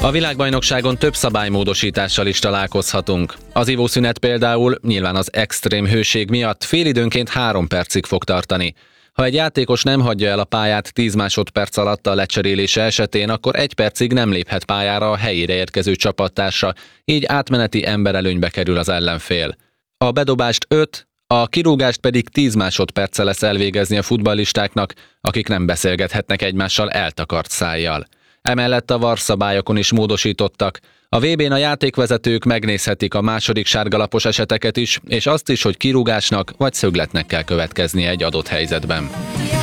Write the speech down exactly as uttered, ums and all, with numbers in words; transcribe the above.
A világbajnokságon több szabálymódosítással is találkozhatunk. Az ivószünet például nyilván az extrém hőség miatt félidőnként három percig fog tartani. Ha egy játékos nem hagyja el a pályát tíz másodperc alatt a lecserélése esetén, akkor egy percig nem léphet pályára a helyére érkező csapattársa, így átmeneti emberelőnybe kerül az ellenfél. A bedobást öt, a kirúgást pedig tíz másodperccel lesz elvégezni a futballistáknak, akik nem beszélgethetnek egymással eltakart szájjal. Emellett a VAR szabályokon is módosítottak. A vé bén a játékvezetők megnézhetik a második sárgalapos eseteket is, és azt is, hogy kirúgásnak vagy szögletnek kell következnie egy adott helyzetben.